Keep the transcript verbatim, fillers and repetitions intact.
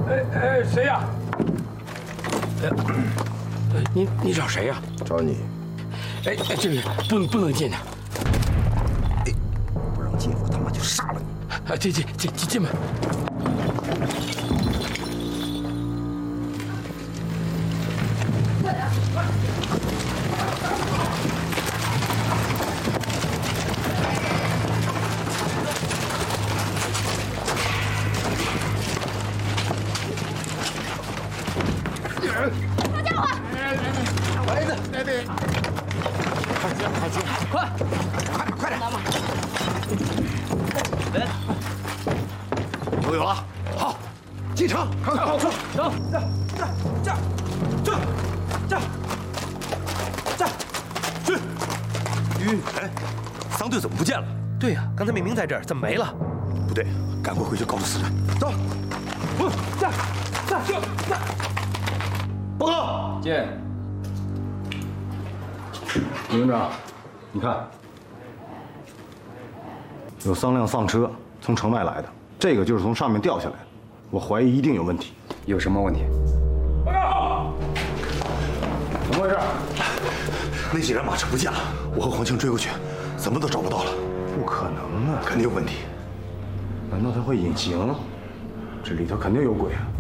哎哎，谁呀？呃，你你找谁呀？ 找你。 哎哎，这个不能不能进的。 哎，不让进，我他妈就杀了你！ 啊，进进进进进门。 都有了，好，进城，快快快， 走，这这这这这这去。 晕，哎，桑队怎么不见了？ 对呀，刚才明明在这儿，怎么没了？ 不对，赶快回去告诉司令。走， 不，这这这这。 报告， 见。李营长，你看，有三辆丧车从城外来的，这个就是从上面掉下来的，我怀疑一定有问题。 有什么问题？ 报告！ 怎么回事？ 那几辆马车不见了，我和黄庆追过去，怎么都找不到了。 不可能啊！ 肯定有问题。 难道他会隐形？这里头肯定有鬼啊！